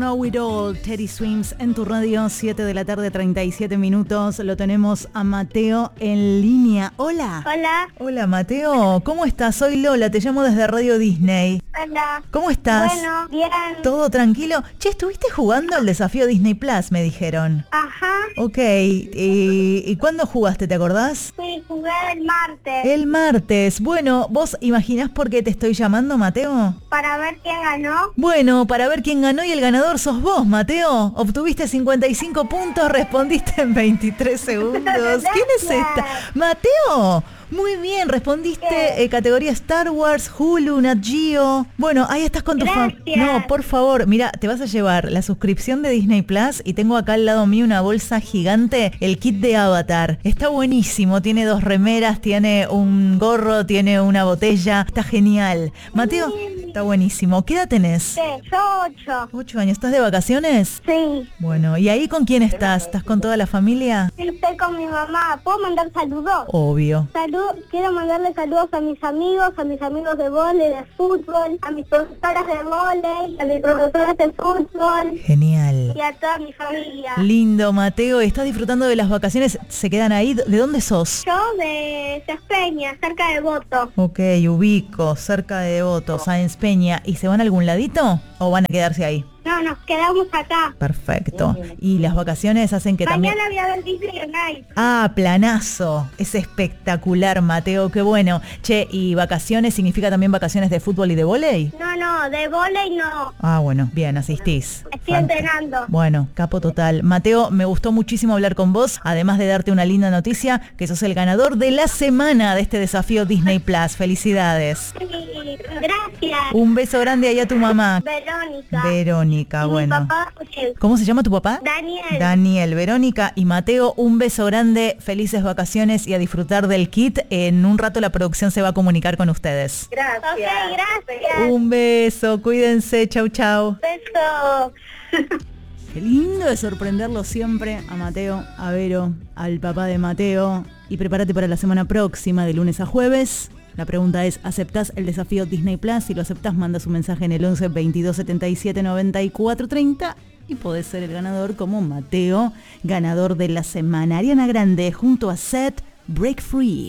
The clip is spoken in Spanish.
Know It All, Teddy Swims en tu radio, 7 de la tarde, 37 minutos. Lo tenemos a Mateo en línea. Hola. Hola. Hola, Mateo. ¿Cómo estás? Soy Lola, te llamo desde Radio Disney. Hola. ¿Cómo estás? Bueno, bien. ¿Todo tranquilo? Che, ¿estuviste jugando al desafío Disney Plus, me dijeron? Ajá. Ok, ¿y cuándo jugaste, te acordás? Sí, jugué el martes. El martes. Bueno, ¿vos imaginás por qué te estoy llamando, Mateo? Para ver quién ganó. Bueno, para ver quién ganó y el ganador sos vos, Mateo. Obtuviste 55 puntos, respondiste en 23 segundos. ¿Quién es esta? Mateo. Muy bien, respondiste categoría Star Wars, Hulu, Nat Geo. Bueno, ahí estás con tu familia. No, por favor, mira, te vas a llevar la suscripción de Disney Plus y tengo acá al lado mío una bolsa gigante, el kit de Avatar. Está buenísimo, tiene 2 remeras, tiene un gorro, tiene una botella. Está genial. Mateo, está buenísimo. ¿Qué edad tenés? Sí, yo 8. 8 años. ¿Estás de vacaciones? Sí. Bueno, ¿y ahí con quién estás? ¿Estás con toda la familia? Sí, estoy con mi mamá. ¿Puedo mandar saludos? Obvio. Quiero mandarle saludos a mis amigos de vóley, de fútbol, a mis profesoras de vóley, a mis profesoras de fútbol. Genial. Y a toda mi familia. Lindo, Mateo. ¿Estás disfrutando de las vacaciones? ¿Se quedan ahí? ¿De dónde sos? Yo de Peña, cerca de Voto. Ok, ubico, cerca de Devoto, Sáenz Peña. ¿Y se van a algún ladito o van a quedarse ahí? No, nos quedamos acá. Perfecto. ¿Y las vacaciones hacen que también...? Mañana voy a ver Disney on Ice. Ah, planazo. Es espectacular, Mateo, qué bueno. Che, ¿y vacaciones significa también vacaciones de fútbol y de vóley? No, de vóley no. Ah, bueno, bien, asistís. Estoy entrenando. Bueno, capo total. Mateo, me gustó muchísimo hablar con vos, además de darte una linda noticia, que sos el ganador de la semana de este desafío Disney Plus. Felicidades. Sí, gracias. Un beso grande ahí a tu mamá. Verónica, y bueno. mi papá, ¿Cómo se llama tu papá? Daniel, Verónica y Mateo, un beso grande, felices vacaciones y a disfrutar del kit. En un rato la producción se va a comunicar con ustedes. Gracias. Ok, gracias. Un beso, cuídense, chau chau. Beso. Qué lindo de sorprenderlo siempre a Mateo, a Vero, al papá de Mateo. Y prepárate para la semana próxima, de lunes a jueves. La pregunta es, ¿aceptás el desafío Disney Plus? Si lo aceptás, mandas un mensaje en el 11 22 77 94 30 y podés ser el ganador como Mateo, ganador de la semana. Ariana Grande junto a Seth, Break Free.